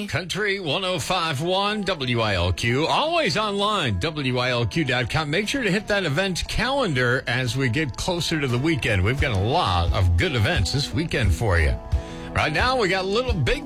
Country 105.1 WILQ. Always online, WILQ.com. Make sure to hit that event calendar as we get closer to the weekend. We've got a lot of good events this weekend for you. Right now, we got Little Big